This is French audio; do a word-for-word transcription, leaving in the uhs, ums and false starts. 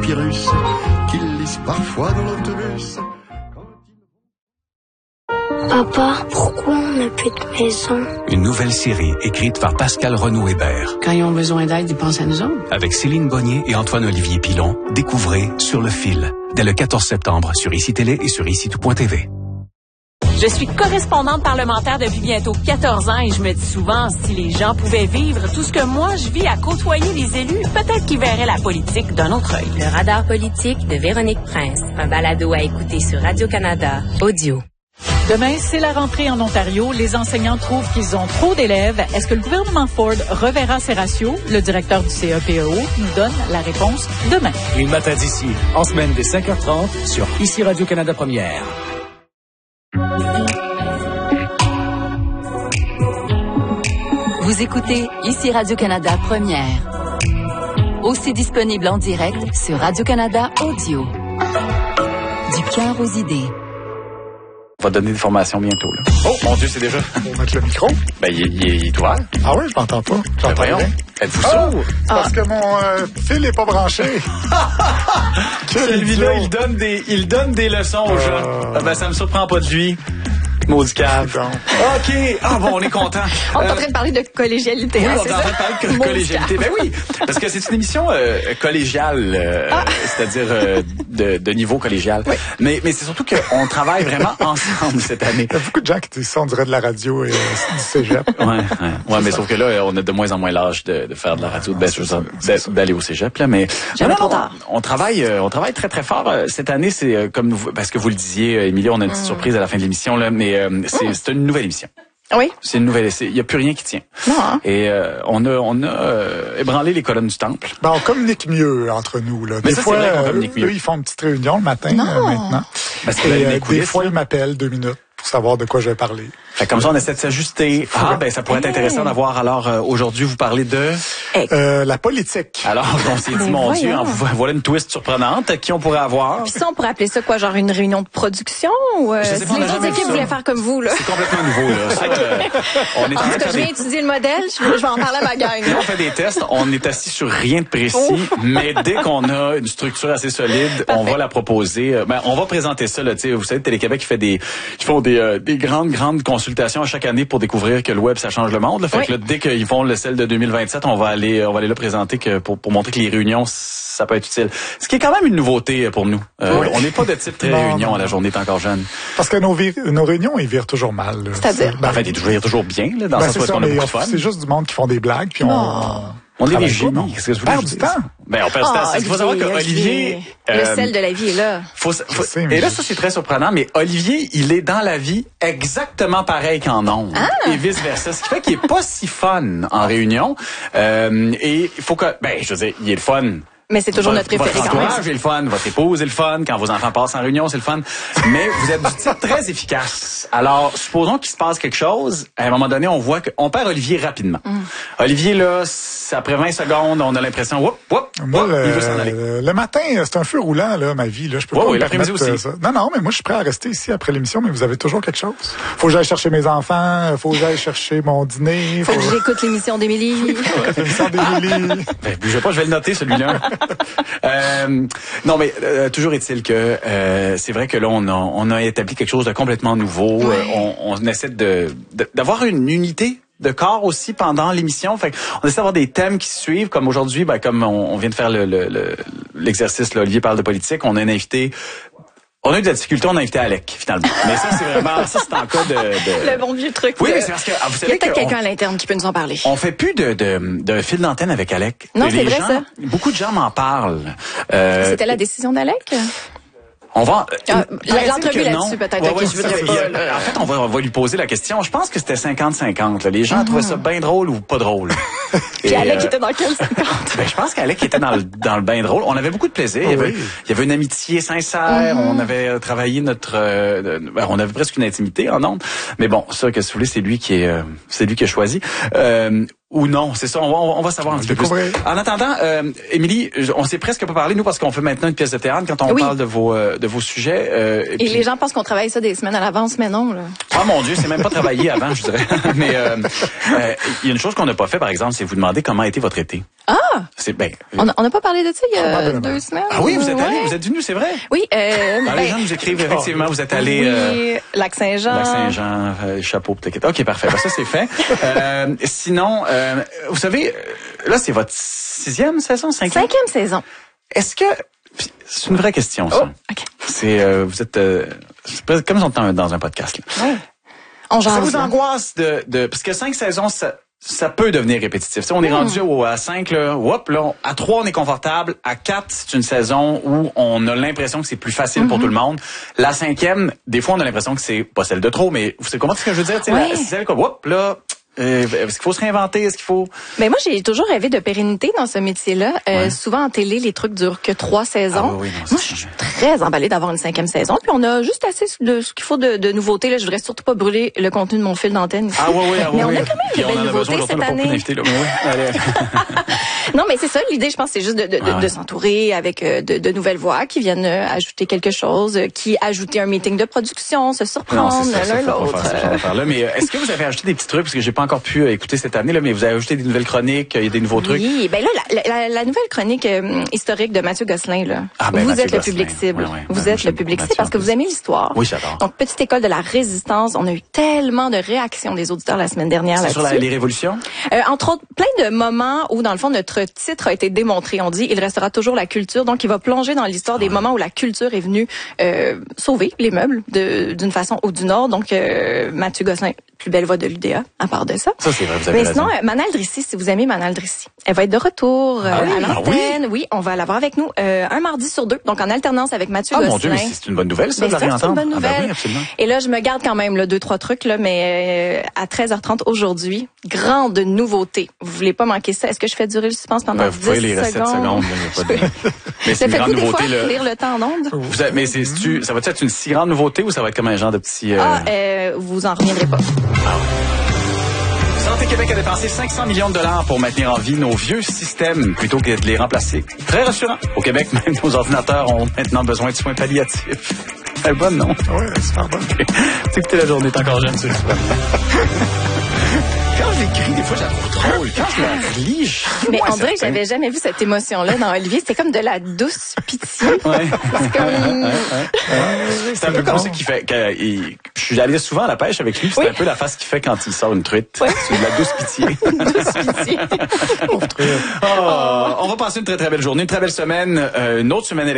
papyrus qu'ils lisent parfois dans l'autobus. Papa, pourquoi on n'a plus de maison? Une nouvelle série écrite par Pascal Renaud-Hébert. Quand ils ont besoin d'aide, ils pensent à nous autres. Avec Céline Bonnier et Antoine-Olivier Pilon, découvrez Sur le fil, dès le quatorze septembre sur I C I Télé et sur I C I tout point T V. Je suis correspondante parlementaire depuis bientôt quatorze ans et je me dis souvent, si les gens pouvaient vivre tout ce que moi je vis à côtoyer les élus, peut-être qu'ils verraient la politique d'un autre œil. Le radar politique de Véronique Prince, un balado à écouter sur Radio-Canada, audio. Demain, c'est la rentrée en Ontario. Les enseignants trouvent qu'ils ont trop d'élèves. Est-ce que le gouvernement Ford reverra ces ratios? Le directeur du C E P E O nous donne la réponse demain. Les matins d'ici, en semaine dès cinq heures trente, sur Ici Radio-Canada Première. Vous écoutez Ici Radio-Canada Première. Aussi disponible en direct sur Radio-Canada Audio. Du cœur aux idées. On va donner des formations bientôt. Là. Oh, mon Dieu, c'est déjà... On va mettre le micro? Ben, il, il, il est ouvert. Ah oui, je m'entends pas. Ben, voyons. Êtes-vous oh, sourd? C'est parce que mon euh, fil n'est pas branché. Celui-là, il donne des, il donne des leçons aux gens. Euh... Ah ben, ça me surprend pas de lui. Maudit cave. OK. Ah bon, on est content. On est euh, en train de parler de collégialité. Oui, hein, on est en train de parler de collégialité. Ben oui, parce que c'est une émission euh, collégiale, euh, ah. c'est-à-dire euh, de, de niveau collégial. Oui. Mais, mais c'est surtout qu'on travaille vraiment ensemble cette année. Il y a beaucoup de gens qui disent ça, on dirait de la radio et euh, du cégep. Ouais, ouais, ouais mais sauf que là, on a de moins en moins l'âge de, de faire de la radio, de d'aller au cégep. Là, mais Jamais non, trop tard. On, on travaille, on travaille très très fort cette année. C'est comme parce que vous le disiez, Émilie, on a une petite mmh. surprise à la fin de l'émission là, mais euh, c'est, mmh. c'est une nouvelle émission. Oui. C'est une nouvelle. Il n'y a plus rien qui tient. Non. Hein? Et euh, on a, on a euh, ébranlé les colonnes du temple. Ben, on communique mieux entre nous. Là. Mais des ça, fois, c'est vrai qu'on euh, communique mieux. Eux, ils font une petite réunion le matin non. euh, maintenant. Parce que Et, euh, des fois, ils m'appellent deux minutes pour savoir de quoi je vais parler. Fait comme ça, on essaie de s'ajuster. Ah, ben ça pourrait être intéressant d'avoir alors euh, aujourd'hui vous parler de euh, la politique. Alors, on s'est dit, mon Dieu, hein, voilà une twist surprenante. Qui on pourrait avoir? Puis ça, on pourrait appeler ça quoi, genre une réunion de production ou euh, je sais si pas, les autres équipes voulaient faire comme vous là. C'est complètement nouveau là. Ça, euh, on est en train de faire je viens des... étudier le modèle, je vais, je vais en parler à ma gang. Là, on fait des tests, on est assis sur rien de précis, oh. mais dès qu'on a une structure assez solide, Parfait. on va la proposer. Ben, on va présenter ça là. Tu sais, vous savez, Télé-Québec qui fait des, qui font des, euh, des grandes grandes consultations à chaque année pour découvrir que le web ça change le monde. Là. Fait oui. que là, dès qu'ils font le celle de deux mille vingt-sept, on va aller, on va aller là présenter que pour, pour montrer que les réunions ça peut être utile. Ce qui est quand même une nouveauté pour nous. Euh, oui. On n'est pas de type très non, réunion non. à la journée tant encore jeune. Parce que nos, vir- nos réunions ils virent toujours mal. Là. C'est-à-dire. Ben, en fait, ils virent toujours bien là, dans ben, le sens où on a beaucoup de fun. C'est juste du monde qui font des blagues puis non. on. On est des génies. Qu'est-ce que vous voulez perd du temps. Ben, on perd du oh, temps. Il faut savoir que Olivier... Le euh, sel de la vie est là. Faut, faut, sais, et là, ça, c'est très surprenant, mais Olivier, il est dans la vie exactement pareil qu'en ondes. Ah. Et vice-versa. Ce qui fait qu'il est pas si fun en réunion. Euh, et il faut que... Ben, je veux dire, il est le fun. Mais c'est toujours votre, notre préféré votre quand même. Votre entourage est le fun, votre épouse est le fun, quand vos enfants passent en réunion, c'est le fun. Mais vous êtes du type très efficace. Alors, supposons qu'il se passe quelque chose, à un moment donné, on voit qu'on perd Olivier rapidement. Mm. Olivier, là, après vingt secondes, on a l'impression, whoop, whoop, moi, whoop, le, il veut s'en aller. Le matin, c'est un feu roulant, là, ma vie. Là. Je peux ouais, pas oui, me l'après-midi aussi. Ça. Non, non, mais moi, je suis prêt à rester ici après l'émission, mais vous avez toujours quelque chose. Faut que j'aille chercher mes enfants, faut que j'aille chercher mon dîner. Faut, faut que j'écoute l'émission d'Émilie. l'émission d'Émilie. Ben, bougez pas, je vais le noter, celui-là. Euh, non, mais euh, toujours est-il que euh, c'est vrai que là, on a, on a établi quelque chose de complètement nouveau. Ouais. Euh, on, on essaie de, de d'avoir une unité de corps aussi pendant l'émission. Fait on essaie d'avoir des thèmes qui se suivent, comme aujourd'hui, ben, comme on, on vient de faire le, le, le, l'exercice, là, Olivier parle de politique, on a un invité... On a eu de la difficulté, on a invité Alec, finalement. Mais ça, c'est vraiment, ça, c'est en cas de, de... Le bon vieux truc. Oui, de... mais c'est parce que, ah, vous savez il y a peut-être que quelqu'un on... à l'interne qui peut nous en parler. On fait plus de, de, de fil d'antenne avec Alec. Non, les c'est vrai, gens, ça. Beaucoup de gens m'en parlent. Euh... C'était la décision d'Alec? On va... Ah, l'entrevue là-dessus, peut-être. Ouais, okay, ouais, je voudrais pas, là. En fait, on va, on va lui poser la question. Je pense que c'était cinquante cinquante. Les gens mm-hmm. trouvaient ça bien drôle ou pas drôle. Puis Alec euh, était dans quel cinquante? Ben, je pense qu'Alec était dans le, dans le bien drôle. On avait beaucoup de plaisir. Oh, il, y avait, oui. il y avait une amitié sincère. Mm-hmm. On avait travaillé notre... Euh, ben, on avait presque une intimité en ondes. Mais bon, ça, que si vous voulez, c'est lui qui est, euh, c'est lui qui a choisi. Euh, Ou non, c'est ça, on va, on va savoir un petit peu plus. En attendant, euh, Émilie, on s'est presque pas parlé, nous, parce qu'on fait maintenant une pièce de théâtre quand on oui. parle de vos, euh, de vos sujets. Euh, et et puis... les gens pensent qu'on travaille ça des semaines à l'avance, mais non. Là. Ah Ah mon Dieu, c'est même pas travaillé avant, je dirais. Mais euh, euh, il y a une chose qu'on n'a pas fait, par exemple, c'est vous demander comment a été votre été. Ah! C'est ben. On n'a pas parlé de ça il y a deux semaines. Ah oui, vous êtes ouais. allé, vous êtes venu, c'est vrai? Oui. Euh, ah, ben, les gens nous écrivent effectivement, vous êtes allé. Oui, euh, Lac-Saint-Jean. Lac-Saint-Jean, euh, chapeau, peut-être. Ok, parfait. Ben, ça c'est fait. euh, sinon, euh, vous savez, là c'est votre sixième saison, cinquième. Cinquième saison. Est-ce que c'est une vraie question, ça? Oh, okay. C'est euh, vous êtes euh, c'est comme si on était dans un podcast. Là. Ouais. On ça jase, vous angoisse de, de parce que cinq saisons, ça, ça peut devenir répétitif. Si on est mmh. rendu au, à cinq, là, whoop, là, à trois, on est confortable. À quatre, c'est une saison où on a l'impression que c'est plus facile mmh. pour tout le monde. La cinquième, des fois, on a l'impression que c'est pas celle de trop, mais vous savez comment ce que je veux dire? Ouais. C'est celle comme, whoop, là... Euh, est-ce qu'il faut se réinventer? Est-ce qu'il faut... Mais moi, j'ai toujours rêvé de pérennité dans ce métier-là. Euh, ouais. Souvent, en télé, les trucs durent que trois saisons. Ah, oui, non, moi, je suis très emballée d'avoir une cinquième saison. Puis on a juste assez de ce qu'il faut de, de nouveautés. Là, je voudrais surtout pas brûler le contenu de mon fil d'antenne. Ah oui, oui, ah, mais oui. on a quand même Puis de belles nouveautés cette année. Là. Oui, allez. Non, mais c'est ça. L'idée, je pense, c'est juste de, de, ah, de, de s'entourer avec de, de nouvelles voix qui viennent ajouter quelque chose, qui ajouter un meeting de production, se surprendre l'un l'autre. Mais est-ce que vous avez ajouté des petits trucs parce que j'ai pas encore pu écouter cette année là, mais vous avez ajouté des nouvelles chroniques, il y a des nouveaux oui, trucs. Oui, ben là la, la, la nouvelle chronique euh, historique de Mathieu Gosselin là. Ah, ben, vous Mathieu êtes le Gosselin. public cible. Ouais, ouais, vous ben, êtes le public cible parce que vous aimez l'histoire. Oui, j'adore. Donc petite école de la résistance, on a eu tellement de réactions des auditeurs la semaine dernière là-dessus. C'est sur la, les révolutions. Euh, entre autres, plein de moments où dans le fond notre titre a été démontré. On dit il restera toujours la culture. Donc il va plonger dans l'histoire ah, des ouais. moments où la culture est venue euh, sauver les meubles de, d'une façon ou d'une autre. Donc euh, Mathieu Gosselin, plus belle voix de l'U D A à part de ça. Ça c'est vrai, vous avez Mais raison. sinon, euh, Manal Drissi, si vous aimez Manal Drissi, elle va être de retour euh, ah oui, à l'antenne. Ah oui? oui, on va l'avoir avec nous euh, un mardi sur deux, donc en alternance avec Mathieu ah, Gosselin. mon Dieu, mais c'est une bonne nouvelle, ça, ben, de la réentendre. C'est une bonne nouvelle. Ah, ben oui, absolument. Et là, je me garde quand même là, deux, trois trucs, là, mais euh, à treize heures trente aujourd'hui, grande nouveauté. Vous voulez pas manquer ça? Est-ce que je fais durer le suspense pendant ben, vous pouvez les secondes? secondes là, pas de... mais c'est une grande nouveauté. Là. Lire le temps en ondes? Vous avez, mais c'est, tu, ça va être une si grande nouveauté ou ça va être comme un genre de petit... Euh... Ah, euh, vous en reviendrez pas. Ah ouais. Santé Québec a dépensé cinq cents millions de dollars pour maintenir en vie nos vieux systèmes plutôt que de les remplacer. Très rassurant. Au Québec, même nos ordinateurs ont maintenant besoin de soins palliatifs. Elle est bonne, non? Oui, c'est pas bonne. Tu écoutez la journée, t'es encore jeune, tu le sais. Quand je l'écris, des fois, je la trouve drôle. Quand je la lis, je Mais on dirait que j'avais jamais vu cette émotion-là dans Olivier. C'était comme de la douce pitié. Ouais. C'est comme... Ouais, ouais, ouais. C'est un peu comme ça qu'il fait. Que, il, je suis allé souvent à la pêche avec lui. C'est oui. un peu la face qu'il fait quand il sort une truite. Ouais. C'est de la douce pitié. douce pitié. oh, on va passer une très, très belle journée, une très belle semaine. Euh, une autre semaine électorale.